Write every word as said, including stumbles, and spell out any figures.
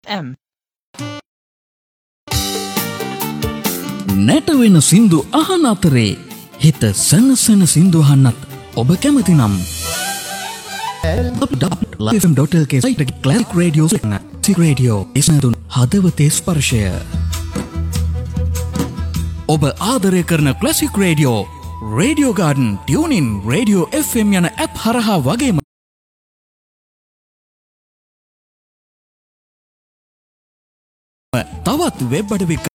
M නැටවෙන සින්දු අහන අතරේ හිත සනසන සින්දු අහන්නත් ඔබ කැමති නම් live f m dot l k site එකේ ක්ලාසික් රේඩියෝ එකන ක්ලාසික් රේඩියෝ ඉස්නතුන් හදවතේ ස්පර්ශය ඔබ ආදරය කරන classic radio radio garden tuning radio F M යන ඇප් හරහා වගේම තවත් වෙබ් අඩවි